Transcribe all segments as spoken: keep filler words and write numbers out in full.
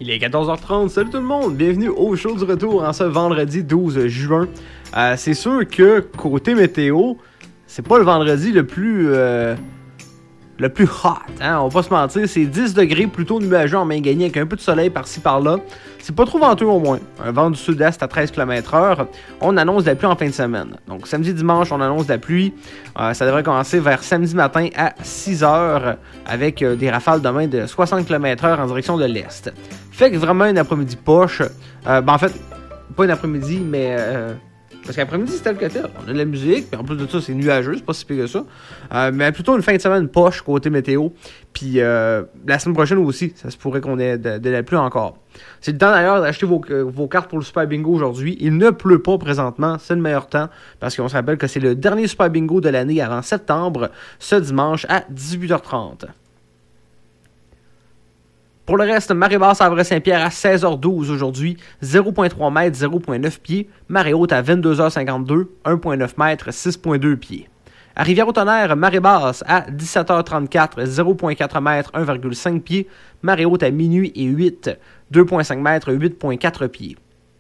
Il est quatorze heures trente, salut tout le monde, bienvenue au show du retour en ce vendredi douze juin. Euh, c'est sûr que côté météo, c'est pas le vendredi le plus euh, le plus hot, hein? On va pas se mentir, c'est dix degrés plutôt nuageux en Maine-Gagnée avec un peu de soleil par-ci par-là. C'est pas trop venteux au moins, un vent du sud-est à treize kilomètres heure. On annonce de la pluie en fin de semaine. Donc samedi, dimanche, on annonce de la pluie. Euh, ça devrait commencer vers samedi matin à six heures avec euh, des rafales demain de soixante kilomètres heure en direction de l'est. Fait que vraiment une après-midi poche. Euh, ben en fait, pas une après-midi, mais... Euh, parce qu'après-midi, c'est tel que tel. On a de la musique, puis en plus de ça, c'est nuageux, c'est pas si pire que ça. Euh, mais plutôt une fin de semaine poche côté météo. Puis euh, la semaine prochaine aussi, ça se pourrait qu'on ait de, de la pluie encore. C'est le temps d'ailleurs d'acheter vos, vos cartes pour le Super Bingo aujourd'hui. Il ne pleut pas présentement, c'est le meilleur temps. Parce qu'on se rappelle que c'est le dernier Super Bingo de l'année avant septembre, ce dimanche à dix-huit heures trente. Pour le reste, marée basse à Havre-Saint-Pierre à seize heures douze aujourd'hui, zéro virgule trois mètres, zéro virgule neuf pieds. Marée haute à vingt-deux heures cinquante-deux, un virgule neuf mètres, six virgule deux pieds. À Rivière-au-Tonnerre, marée basse à dix-sept heures trente-quatre, zéro virgule quatre mètres, un virgule cinq pieds. Marée haute à minuit et huit, deux virgule cinq mètres, huit virgule quatre pieds.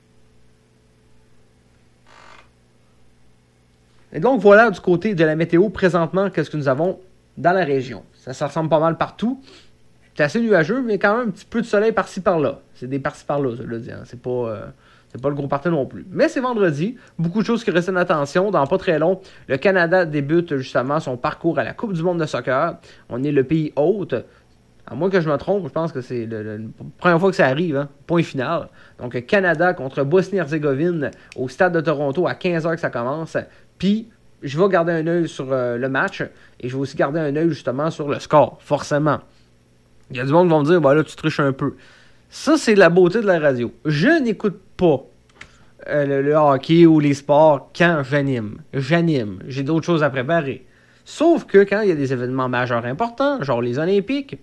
Et donc voilà du côté de la météo présentement, qu'est-ce que nous avons dans la région. Ça, ça ressemble pas mal partout. C'est assez nuageux, mais quand même un petit peu de soleil par-ci par-là. C'est des par-ci par-là, ça veut dire. C'est pas, euh, c'est pas le gros party non plus. Mais c'est vendredi. Beaucoup de choses qui retiennent l'attention. Dans pas très long, le Canada débute justement son parcours à la Coupe du monde de soccer. On est le pays hôte. À moins que je me trompe, je pense que c'est le, le, la première fois que ça arrive. Hein? Point final. Donc, Canada contre Bosnie-Herzégovine au stade de Toronto à quinze heures que ça commence. Puis, je vais garder un œil sur euh, le match. Et je vais aussi garder un œil justement sur le score, forcément. Il y a du monde qui vont me dire, bah là, tu triches un peu. Ça, c'est la beauté de la radio. Je n'écoute pas euh, le, le hockey ou les sports quand j'anime. J'anime. J'ai d'autres choses à préparer. Sauf que quand il y a des événements majeurs importants, genre les Olympiques,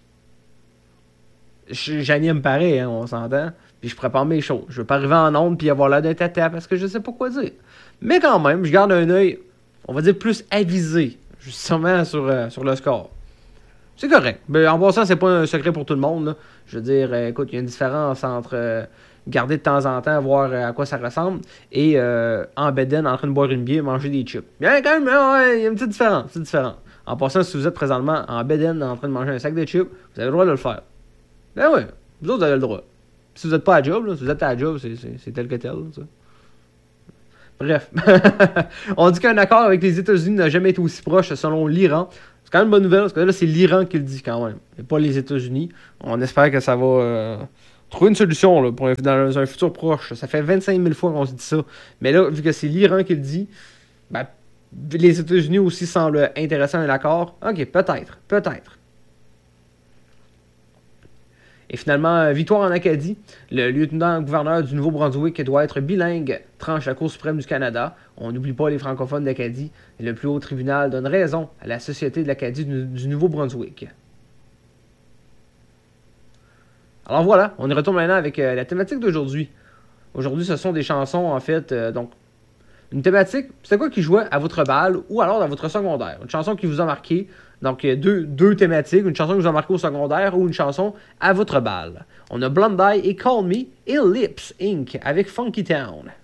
j'anime pareil, hein, on s'entend. Puis je prépare mes choses. Je veux pas arriver en onde puis avoir l'air d'un tata parce que je sais pas quoi dire. Mais quand même, je garde un œil, on va dire, plus avisé, justement, sur, euh, sur le score. C'est correct. Mais en passant, c'est pas un secret pour tout le monde. Là. Je veux dire, euh, écoute, il y a une différence entre euh, garder de temps en temps, voir euh, à quoi ça ressemble, et euh, en bedaine, en train de boire une bière, manger des chips. Il y a quand même ouais, il y a une petite différence. Petite différence. En passant, si vous êtes présentement en bedaine, en train de manger un sac de chips, vous avez le droit de le faire. Ben oui, vous autres, vous avez le droit. Si vous n'êtes pas à job, là, si vous êtes à job, c'est, c'est, c'est tel que tel. Ça. Bref. On dit qu'un accord avec les États-Unis n'a jamais été aussi proche selon l'Iran. C'est quand même une bonne nouvelle, parce que là, c'est l'Iran qui le dit quand même, et pas les États-Unis. On espère que ça va euh, trouver une solution là, pour un, dans un futur proche. Ça fait vingt-cinq mille fois qu'on se dit ça. Mais là, vu que c'est l'Iran qui le dit, ben, les États-Unis aussi semblent intéressés à un accord. Ok, peut-être, peut-être. Et finalement, victoire en Acadie. Le lieutenant-gouverneur du Nouveau-Brunswick doit être bilingue, tranche la Cour suprême du Canada. On n'oublie pas les francophones d'Acadie. Et le plus haut tribunal donne raison à la Société de l'Acadie du, du Nouveau-Brunswick. Alors voilà, on y retourne maintenant avec euh, la thématique d'aujourd'hui. Aujourd'hui, ce sont des chansons, en fait, euh, donc, une thématique, c'était quoi qui jouait à votre bal ou alors dans votre secondaire? Une chanson qui vous a marqué. Donc, deux, deux thématiques. Une chanson qui vous a marqué au secondaire ou une chanson à votre bal. On a Blondie et Call Me et Lips incorporée avec Funky Town.